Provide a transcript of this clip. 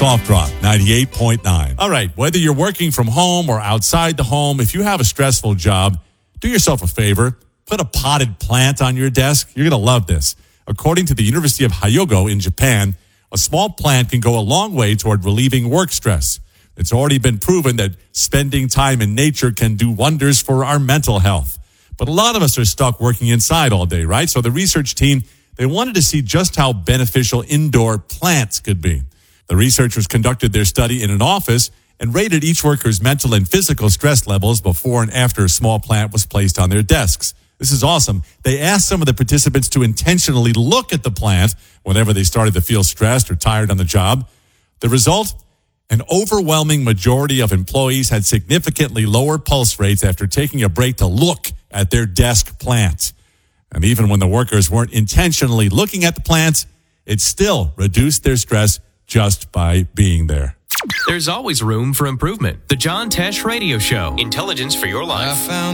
Soft Rock 98.9. All right, whether you're working from home or outside the home, if you have a stressful job, do yourself a favor. Put a potted plant on your desk. You're going to love this. According to the University of Hyogo in Japan, a small plant can go a long way toward relieving work stress. It's already been proven that spending time in nature can do wonders for our mental health. But a lot of us are stuck working inside all day, right? So the research team, they wanted to see just how beneficial indoor plants could be. The researchers conducted their study in an office and rated each worker's mental and physical stress levels before and after a small plant was placed on their desks. This is awesome. They asked some of the participants to intentionally look at the plant whenever they started to feel stressed or tired on the job. The result? An overwhelming majority of employees had significantly lower pulse rates after taking a break to look at their desk plant. And even when the workers weren't intentionally looking at the plants, it still reduced their stress just by being there. There's always room for improvement. The John Tesh Radio Show. Intelligence for your life. I found